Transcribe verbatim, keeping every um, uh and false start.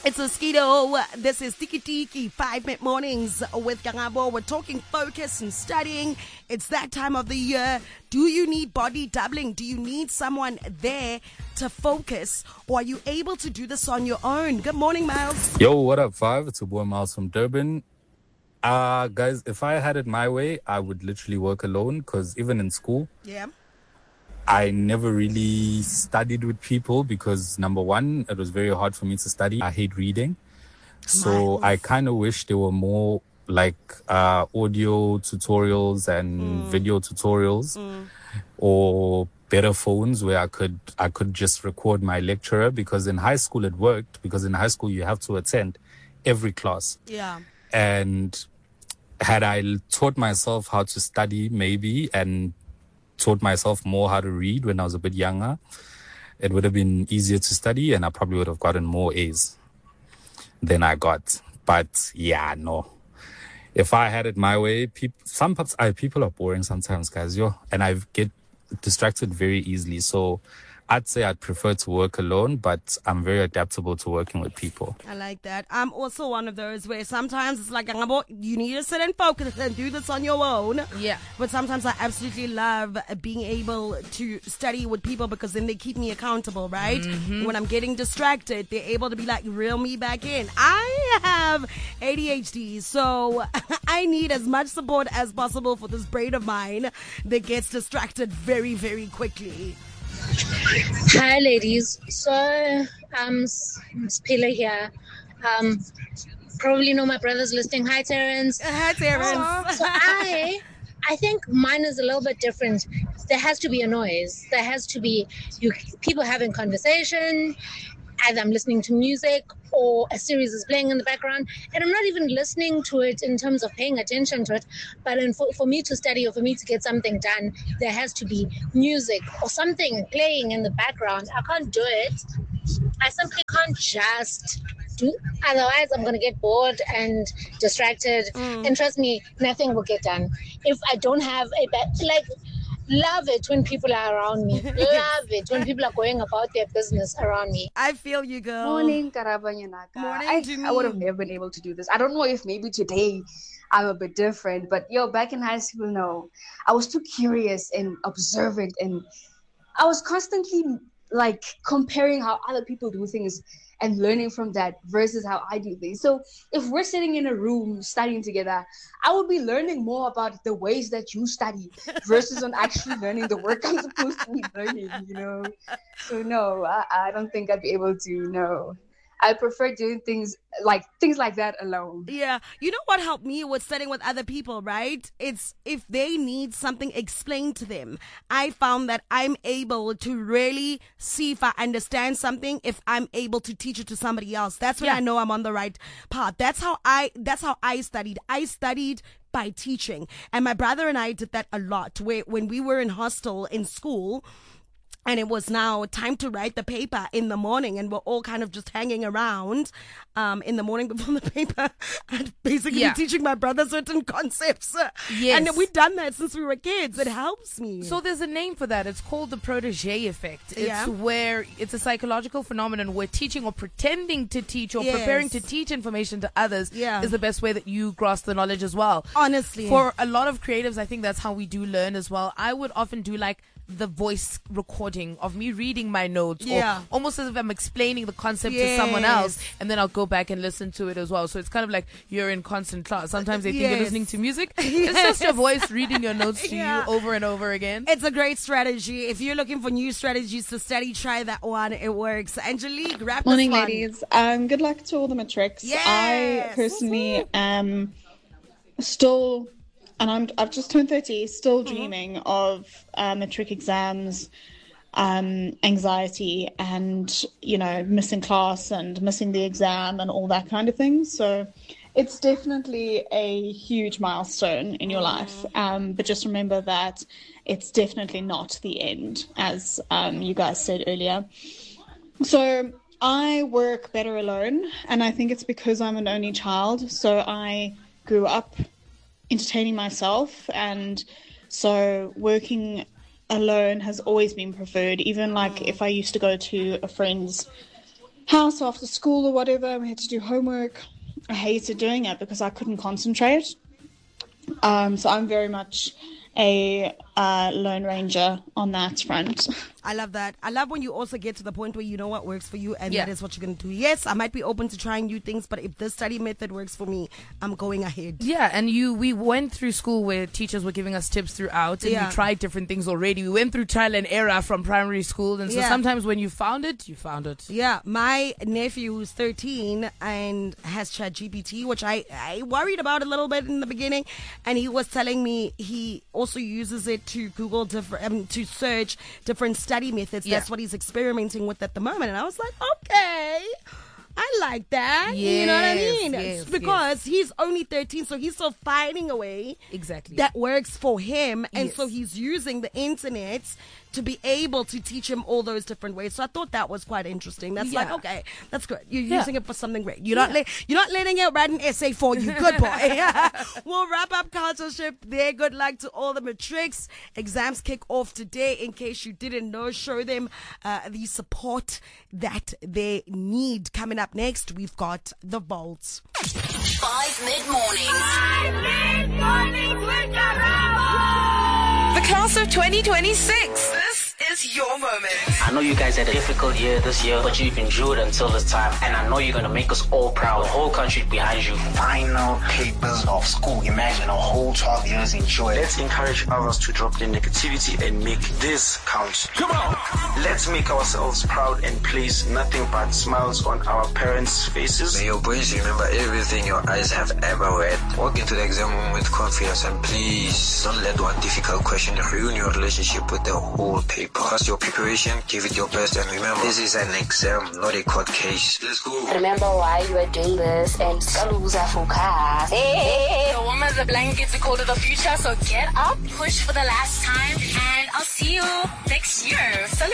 It's Mosquito. This is Tiki Tiki, five minute mornings with Gangabo. We're talking focus and studying. It's that time of the year. Do you need body doubling? Do you need someone there to focus? Or are you able to do this on your own? Good morning, Miles. Yo, what up, Five? It's your boy Miles from Durban. Uh, guys, if I had it my way, I would literally work alone because even in school, Yeah. I never really studied with people because, number one, it was very hard for me to study. I hate reading. So Miles. I kind of wish there were more like uh, audio tutorials and Mm. video tutorials or better phones where I could I could just record my lecturer, because in high school it worked, because in high school you have to attend every class. Yeah. And had I l- taught myself how to study maybe and taught myself more how to read when I was a bit younger, it would have been easier to study and I probably would have gotten more A's than I got. But yeah, no. If I had it my way, peop- some parts, I, people are boring sometimes, guys. Yo, and I get distracted very easily. So I'd say I'd prefer to work alone, but I'm very adaptable to working with people. I like that. I'm also one of those where sometimes it's like, Gangabo, you need to sit and focus and do this on your own. Yeah. But sometimes I absolutely love being able to study with people because then they keep me accountable, right? Mm-hmm. When I'm getting distracted, they're able to be like, reel me back in. I have A D H D, so I need as much support as possible for this brain of mine that gets distracted very, very quickly. Hi, ladies. So, um, Miss Pila here. Um, probably know my brother's listening. Hi, Terrence. Hi, Terrence. So I, I think mine is a little bit different. There has to be a noise. There has to be you people having conversation. Either I'm listening to music or a series is playing in the background, and I'm not even listening to it in terms of paying attention to it. But in, for, for me to study or for me to get something done, there has to be music or something playing in the background. I can't do it. I simply can't just do. Otherwise, I'm going to get bored and distracted. Mm. And trust me, nothing will get done. If I don't have a ba- like. Love it when people are around me. Love it when people are going about their business around me. I feel you, girl. Morning, Karabanyanaka. Morning, I, Jimmy. I would have never been able to do this. I don't know if maybe today I'm a bit different, but yo, back in high school, no. I was too curious and observant, and I was constantly like comparing how other people do things and learning from that versus how I do things. So if we're sitting in a room studying together, I would be learning more about the ways that you study versus on actually learning the work I'm supposed to be learning, you know? So no, I, I don't think I'd be able to, no. I prefer doing things like things like that alone. Yeah. You know what helped me with studying with other people, right? It's if they need something explained to them. I found that I'm able to really see if I understand something if I'm able to teach it to somebody else. That's when Yeah. I know I'm on the right path. That's how I that's how I studied. I studied by teaching. And my brother and I did that a lot. Where when we were in hostel in school, and it was now time to write the paper in the morning, and we're all kind of just hanging around um, in the morning before the paper and basically Yeah. teaching my brother certain concepts. Yes. And we've done that since we were kids. It helps me. So there's a name for that. It's called the protege effect. It's Yeah. where it's a psychological phenomenon where teaching or pretending to teach or Yes. preparing to teach information to others Yeah. is the best way that you grasp the knowledge as well. Honestly. For a lot of creatives, I think that's how we do learn as well. I would often do like the voice recording of me reading my notes, Yeah. or almost as if I'm explaining the concept to Yes. someone else, and then I'll go back and listen to it as well. So it's kind of like you're in constant class. Sometimes they think Yes. you're listening to music. It's just your voice reading your notes to Yeah. you over and over again. It's a great strategy. If you're looking for new strategies to study, try that one. It works. Angelique, wrap Morning, this one. ladies. Um, good luck to all the matrics. Yes. I personally am still, and I'm I've just turned thirty, still dreaming of uh, matric exams, um, anxiety, and you know missing class and missing the exam and all that kind of thing. So it's definitely a huge milestone in your life. Um, but just remember that it's definitely not the end, as um, you guys said earlier. So I work better alone, and I think it's because I'm an only child. So I grew up entertaining myself, and so working alone has always been preferred. Even like if I used to go to a friend's house after school or whatever. We had to do homework. I hated doing it because I couldn't concentrate. Um, so I'm very much a uh, Lone Ranger on that front. I love that. I love when you also get to the point where you know what works for you and Yeah. that is what you're going to do. Yes, I might be open to trying new things, but if this study method works for me, I'm going ahead. Yeah, and you we went through school where teachers were giving us tips throughout, and Yeah. we tried different things already. We went through trial and error from primary school, and so Yeah. sometimes when you found it, you found it. Yeah, my nephew who's thirteen and has ChatGPT, which I, I worried about a little bit in the beginning, and he was telling me he also uses it to Google different, um, to search different study methods. Yeah. That's what he's experimenting with at the moment, and I was like, okay. I like that. You know what I Yes, mean? yes, because he's only thirteen, so he's still finding a way Exactly. that works for him, and Yes. so he's using the internet to be able to teach him all those different ways. So I thought that was quite interesting. That's like, Yeah. okay, that's good. You're Yeah. using it for something great. You're not let, you're not letting it write an essay for you. Good boy. We'll wrap up Culture Shift there. Good luck to all the matrics. Exams kick off today. In case you didn't know, show them uh, the support that they need. Coming up next, we've got the Vaults. Five mid-mornings. Five mid-mornings with Karamo. The class of twenty twenty-six. This is your moment. I know you guys had a difficult year this year, but you've endured until this time, and I know you're gonna make us all proud. The whole country behind you. Final papers of school. Imagine a whole twelve years in joy. Let's encourage others to drop the negativity and make this count. Come on! Let's make ourselves proud and place nothing but smiles on our parents' faces. May your brains remember everything your eyes have ever read. Walk into the exam room with confidence, and please don't let one difficult question ruin your relationship with the whole paper. Trust your preparation, give it your best, and remember, this is an exam, not a court case. Let's go. Remember why you are doing this and lose our focus. Hey, the woman's a blanket to call to the future, so get up, push for the last time,